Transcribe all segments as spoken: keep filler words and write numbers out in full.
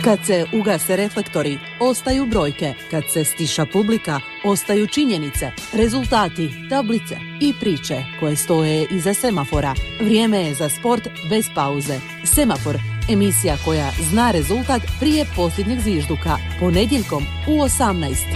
Kad se ugase reflektori, ostaju brojke. Kad se stiša publika, ostaju činjenice, rezultati, tablice i priče koje stoje iza semafora. Vrijeme je za sport bez pauze. Semafor, emisija koja zna rezultat prije posljednjeg zvižduka. Ponedjeljkom u osamnaest.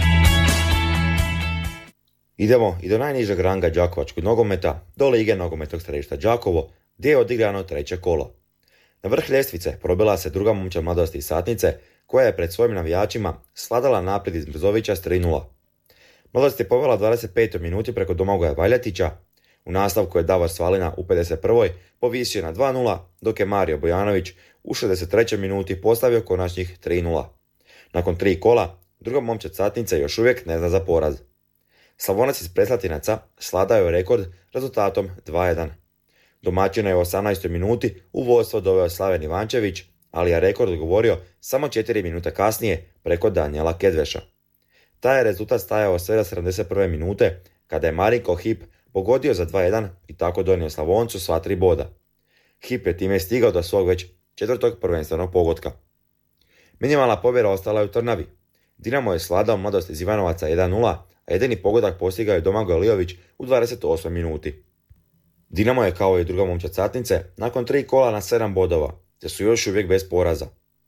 Idemo i do najnižeg ranga đakovačkog nogometa, do Lige nogometnog središta Đakovo, gdje je odigrano treće kolo. Na vrh ljestvice probila se druga momčad Mladosti iz Satnice, koja je pred svojim navijačima sladala naprijed iz Brzovića s tri nula. Mladost je povela dvadeset petoj minuti preko Domagoja Valjatića, u nastavku je Davor Svalina u pedeset prvoj povisio na dva nula, dok je Mario Bojanović u šezdeset trećoj minuti postavio konačnih tri nula. Nakon tri kola, druga momčad Satnice još uvijek ne zna za poraz. Slavonac iz Preslatinaca sladao je rekord rezultatom dva jedan. Domaćina je u osamnaestoj minuti u vodstvo doveo Slaven Ivančević, ali je rekord odgovorio samo četiri minuta kasnije preko Danijela Kedveša. Taj je rezultat stajao sve do sedamdeset prve minute, kada je Marinko Hip pogodio za dva jedan i tako donio Slavoncu sva tri boda. Hip je time stigao do svog već četvrtog prvenstvenog pogotka. Minimalna pobjeda ostala je u Trnavi. Dinamo je sladao Mladost iz Ivanovaca jedan nula, a jedini pogodak postigao je Domagoj Lijović u dvadeset osmoj minuti. Dinamo je kao i druga momčad Satnice nakon tri kola na sedam bodova, te su još uvijek bez poraza.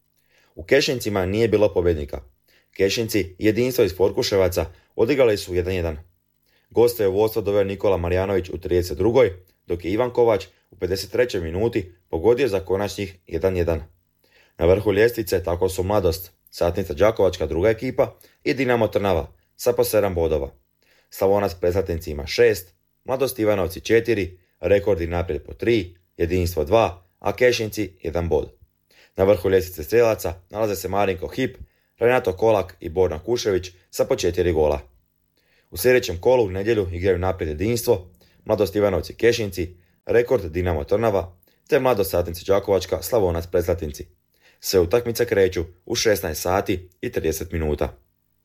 U Kešincima nije bilo pobjednika. Kešinci i Jedinstvo iz Potkuševaca odigrali su jedan jedan. Goste je u vodstvo doveo Nikola Marjanović u trideset drugoj, dok je Ivan Kovač u pedeset trećoj minuti pogodio za konačnih jedan jedan. Na vrhu ljestvice tako su Mladost, Satnica Đakovačka druga ekipa i Dinamo Trnava sa po sedam bodova. Slavonac Preslatinci ima šest, Mladost Ivanovci četiri, rekordi naprijed po tri, Jedinstvo dva, a Kešinci jedan bod. Na vrhu ljestvice strelaca nalaze se Marinko Hip, Renato Kolak i Borna Kušević sa po četiri gola. U sljedećem kolu u nedjelju igraju naprijed Jedinstvo, Mladost Ivanovci Kešinci, rekord Dinamo Trnava, te Mladost Satnica Đakovačka Slavonac Preslatinci. Sve utakmice kreću u šesnaest sati i trideset minuta.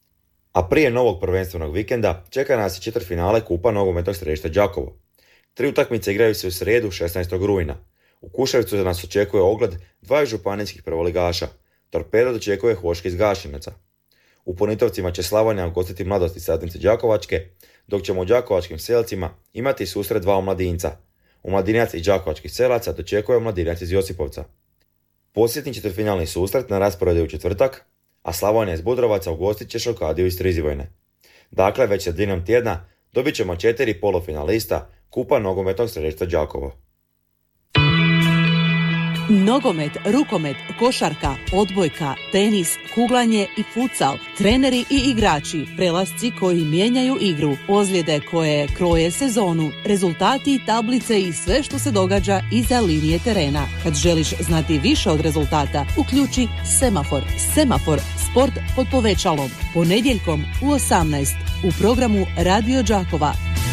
A prije novog prvenstvenog vikenda čeka nas i četvrtfinale Kupa nogometnog središta Đakovo. Tri utakmice igraju se u srijedu šesnaestog rujna. U Kuševcu nas očekuje ogled dvaju županijskih prvoligaša. Torpedo dočekuje Hoški iz Gašinaca. U Ponitovcima će Slavonija ugostiti Mladost iz Satnice Đakovačke, dok ćemo u Đakovačkim Selcima imati susret dva omladinca. Omladinac iz Đakovačkih Selaca dočekuje omladinac iz Josipovca. Posljednji četvrtfinalni susret na rasporedu je u četvrtak, a Slavonija iz Budrovaca ugostit će Šokadiju iz Strizivojne. Dakle, već sredinom tjedna dobit ćemo četiri polufinalista Kupa nogometnog središta Đakovo. Nogomet, rukomet, košarka, odbojka, tenis, kuglanje i futsal, treneri i igrači, prelasci koji mijenjaju igru, ozljede koje kroje sezonu, rezultati i tablice i sve što se događa iza linije terena. Kad želiš znati više od rezultata, uključi Semafor. Semafor, sport pod povećalom. Ponedjeljkom u osamnaest u programu Radio Đakova.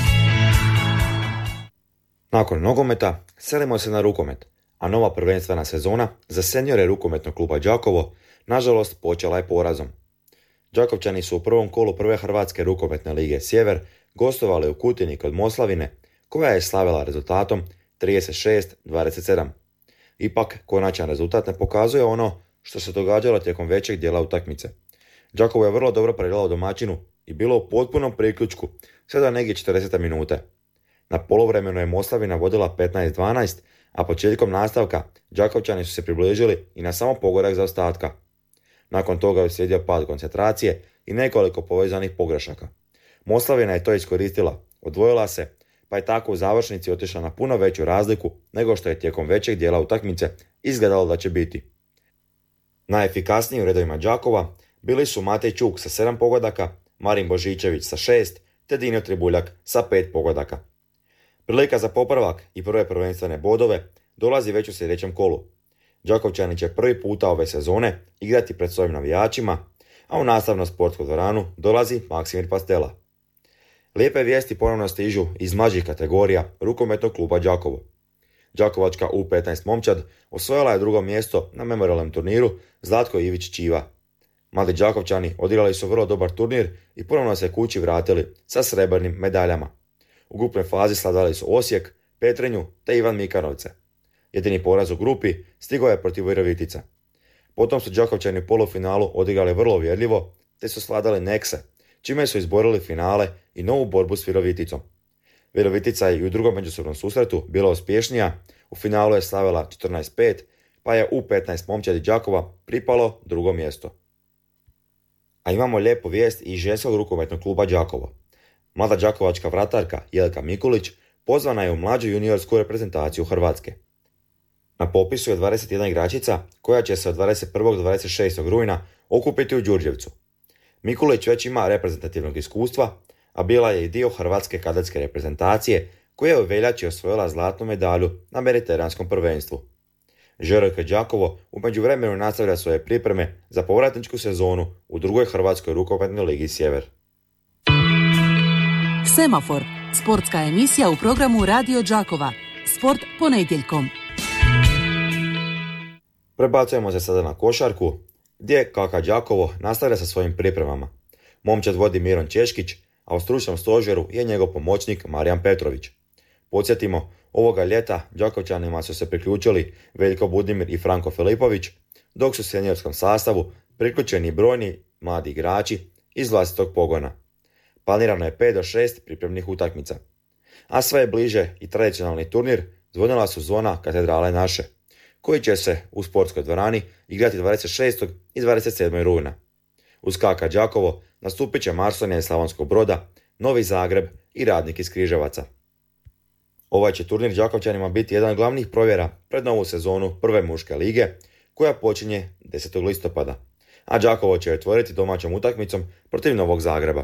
Nakon nogometa selimo se na rukomet, a nova prvenstvena sezona za seniore rukometnog kluba Đakovo nažalost počela je porazom. Đakovčani su u prvom kolu prve Hrvatske rukometne lige Sjever gostovali u Kutini kod Moslavine, koja je slavila rezultatom trideset šest dvadeset sedam. Ipak, konačan rezultat ne pokazuje ono što se događalo tijekom većeg dijela utakmice. Đakovo je vrlo dobro preigralo domaćinu i bilo u potpunom priključku sve do negdje četrdesete minute. Na poluvremenu je Moslavina vodila petnaest dvanaest, a početkom nastavka Đakovčani su se približili i na samo pogodak zaostatka. Nakon toga je slijedio pad koncentracije i nekoliko povezanih pogrešaka. Moslavina je to iskoristila, odvojila se, pa je tako u završnici otišla na puno veću razliku nego što je tijekom većeg dijela utakmice izgledalo da će biti. Najefikasniji u redovima Đakova bili su Matej Čuk sa sedam pogodaka, Marin Božičević sa šest, te Dino Tribuljak sa pet pogodaka. Prilika za popravak i prve prvenstvene bodove dolazi već u sljedećem kolu. Đakovčani će prvi puta ove sezone igrati pred svojim navijačima, a u nastavnu sportsku dvoranu dolazi Maksimir Pastela. Lijepe vijesti ponovno stižu iz mlađih kategorija rukometnog kluba Đakovo. Đakovačka U petnaest momčad osvojila je drugo mjesto na memorialnom turniru Zlatko Ivić Čiva. Mladi Đakovčani odigrali su vrlo dobar turnir i ponovno se kući vratili sa srebrnim medaljama. U grupnoj fazi sladali su Osijek, Petrinju te Ivan Mikanovce. Jedini poraz u grupi stigao je protiv Virovitica. Potom su Đakovčani u polufinalu odigrali vrlo uvjerljivo, te su svladali Nekse, čime su izborili finale i novu borbu s Viroviticom. Virovitica je i u drugom međusobnom susretu bila uspješnija, u finalu je slavila četrnaest pet, pa je U petnaest momčadi Đakova pripalo drugo mjesto. A imamo lijepu vijest iz ženskog rukometnog kluba Đakovo. Mlada đakovačka vratarka Jelka Mikulić pozvana je u mlađu juniorsku reprezentaciju Hrvatske. Na popisu je dvadeset jedna igračica koja će se od dvadeset prvog do dvadeset šestog rujna okupiti u Đurđevcu. Mikulić već ima reprezentativnog iskustva, a bila je i dio hrvatske kadetske reprezentacije koja je u veljači osvojila zlatnu medalju na mediteranskom prvenstvu. Ž R K Đakovo u međuvremenu nastavlja svoje pripreme za povratničku sezonu u drugoj hrvatskoj rukometnoj ligi Sjever. Semafor, sportska emisija u programu Radio Đakova. Sport ponedjeljkom. Prebacujemo se sada na košarku, gdje K K Đakovo nastavlja sa svojim pripremama. Momčad vodi Miron Češkić, a u stručnom stožeru je njegov pomoćnik Marijan Petrović. Podsjetimo, ovoga ljeta Đakovčanima su se priključili Veljko Budimir i Franko Filipović, dok su u seniorskom sastavu priključeni brojni mladi igrači iz vlastitog pogona. Planirano je pet do šest pripremnih utakmica. A sve je bliže i tradicionalni turnir zvonila su zvona Katedrale naše, koji će se u sportskoj dvorani igrati dvadeset šestog i dvadeset sedmog rujna. Uz K K Đakovo nastupit će Marsonija iz Slavonskog Broda, Novi Zagreb i Radnik iz Križevaca. Ovaj će turnir Đakovčanima biti jedan od glavnih provjera pred novu sezonu prve muške lige, koja počinje desetog listopada, a Đakovo će otvoriti domaćom utakmicom protiv Novog Zagreba.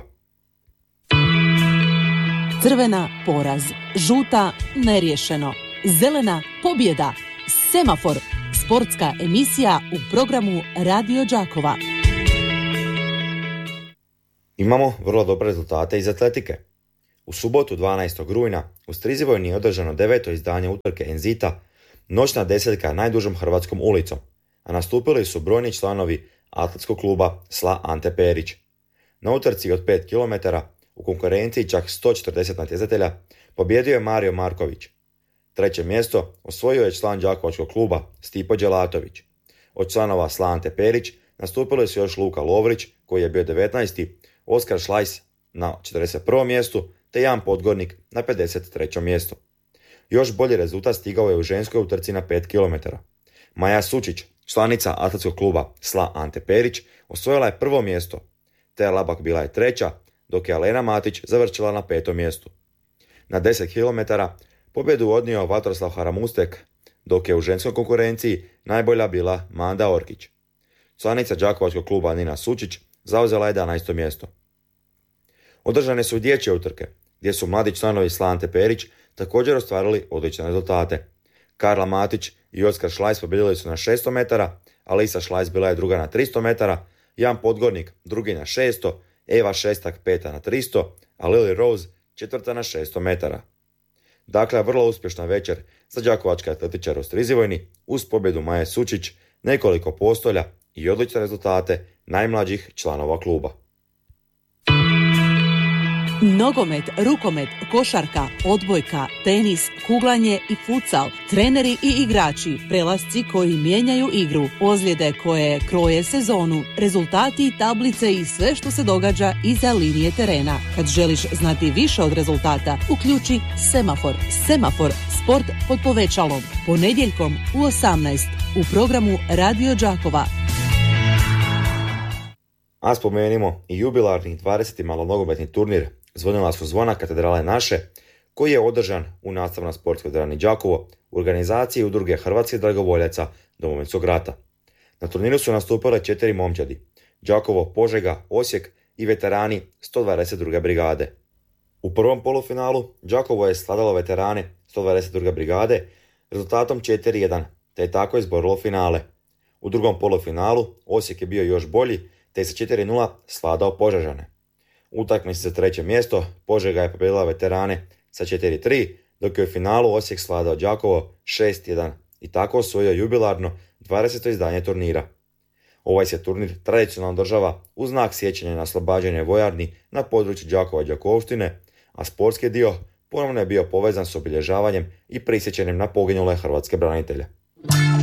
Crvena poraz, žuta neriješeno, zelena pobjeda. Semafor, sportska emisija u programu Radio Đakova. Imamo vrlo dobre rezultate iz atletike. U subotu dvanaestog rujna u Strizivojni je održano deveto izdanje utrke Enzita, noćna desetka najdužom hrvatskom ulicom, a nastupili su brojni članovi atletskog kluba Sla Ante Perić. Na utrci od pet kilometara u konkurenciji čak sto četrdeset natjecatelja pobjedio je Mario Marković. Treće mjesto osvojio je član đakovačkog kluba Stipo Đelatović. Od članova Sla Ante Perić nastupili su još Luka Lovrić, koji je bio devetnaesti, Oskar Šlajs na četrdeset prvom mjestu, te Jan Podgornik na pedeset trećem mjestu. Još bolji rezultat stigao je u ženskoj utrci na pet kilometara. Maja Sučić, članica atletskog kluba Sla Ante Perić, osvojila je prvo mjesto. Teja Labak bila je treća, dok je Alena Matić završila na petom mjestu. Na deset kilometara pobjedu odnio Vatroslav Haramustek, dok je u ženskoj konkurenciji najbolja bila Manda Orkić. Članica đakovačkog kluba Nina Sučić zauzela jedanaesto mjesto. Održane su dječje utrke, gdje su mladi članovi Sla Ante Perić također ostvarili odlične rezultate. Karla Matić i Oskar Šlajs pobjedili su na šesto metara, Alisa Šlajs bila je druga na tristo metara, Jan Podgornik drugi na šesto, Eva Šestak peta na tristo, a Lily Rose četvrta na šesto metara. Dakle, vrlo uspješna večer za đakovačke atletičare u Strizivojni uz pobjedu Maje Sučić, nekoliko postolja i odlične rezultate najmlađih članova kluba. Nogomet, rukomet, košarka, odbojka, tenis, kuglanje i futsal, treneri i igrači, prelasci koji mijenjaju igru, ozljede koje kroje sezonu, rezultati i tablice i sve što se događa iza linije terena. Kad želiš znati više od rezultata, uključi Semafor. Semafor, sport pod povećalom. Ponedjeljkom u osamnaest u programu Radio Đakova. A spomenimo i jubilarni dvadeseti malonogometni turnir Zvonila su zvona Katedrale naše, koji je održan u nastavnoj sportskoj dvorani Đakovo u organizaciji udruge hrvatskih dragovoljaca Domovinskog rata. Na turniru su nastupile četiri momčadi: Đakovo, Požega, Osijek i veterani sto dvadeset druge brigade. U prvom polufinalu Đakovo je svladalo veterane sto dvadeset druge brigade rezultatom četiri jedan, te je tako izborilo finale. U drugom polufinalu Osijek je bio još bolji, te je sa četiri nula svladao Požežane. U utakmici za treće mjesto Požega je pobijedila veterane sa četiri tri, dok je u finalu Osijek svladao Đakovo šest jedan i tako osvojio jubilarno dvadeseto izdanje turnira. Ovaj se turnir tradicionalno održava u znak sjećanja na oslobađanje vojarni na području Đakova i Đakovštine, a sportski dio ponovno je bio povezan s obilježavanjem i prisjećanjem na poginule hrvatske branitelje.